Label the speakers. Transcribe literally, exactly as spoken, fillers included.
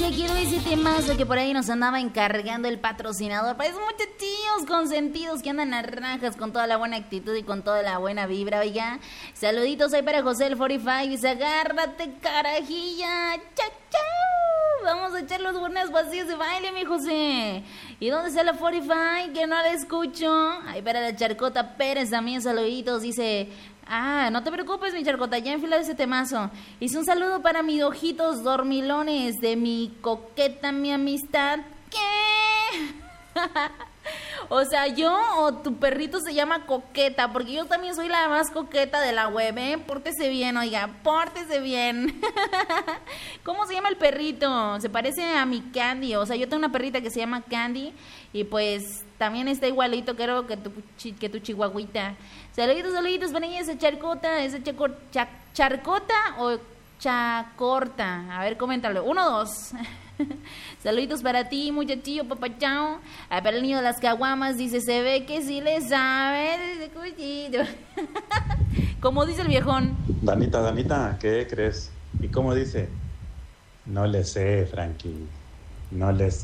Speaker 1: Oye, quiero ese temazo que por ahí nos andaba encargando el patrocinador. Para esos muchachillos consentidos que andan a rajas con toda la buena actitud y con toda la buena vibra, oiga. Saluditos ahí para José el cuarenta y cinco. Dice, agárrate, carajilla. Chao, chao. Vamos a echar los buenos vacíos de baile, mi José. ¿Y dónde está la cuarenta y cinco? Que no la escucho. Ahí para la Charcota Pérez también, saluditos. Dice... Ah, no te preocupes, mi Charcota, ya enfilado ese temazo. Hice un saludo para mis ojitos dormilones de mi coqueta, mi amistad. ¿Qué? O sea, yo o tu perrito se llama Coqueta, porque yo también soy la más coqueta de la web, ¿eh? Pórtese bien, oiga, pórtese bien. ¿Cómo se llama el perrito? Se parece a mi Candy, o sea, yo tengo una perrita que se llama Candy y pues también está igualito, creo, que tu, que tu chihuahuita. Saluditos, saluditos para ella, esa charcota, esa chaco, cha, charcota o chacorta. A ver, coméntalo. Uno, dos. Saluditos para ti, muchachillo, papachao. A para el niño de las caguamas, dice, se ve que sí le sabe. Dice, cuchillo. Como dice el viejón.
Speaker 2: Danita, Danita, ¿qué crees? ¿Y cómo dice? No le sé, Frankie. No le sé.